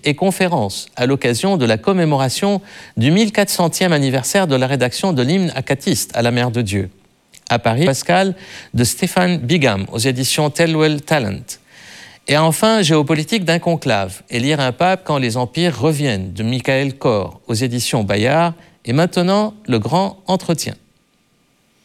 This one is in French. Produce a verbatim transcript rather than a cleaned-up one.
et conférences à l'occasion de la commémoration du mille quatre centième anniversaire de la rédaction de l'hymne acatiste à la Mère de Dieu. À Paris, Pascal de Stéphane Bigham aux éditions Tellwell Talent. Et enfin, Géopolitique d'un conclave, élire un pape quand les empires reviennent, de Michael Kor aux éditions Bayard. Et maintenant, le grand entretien.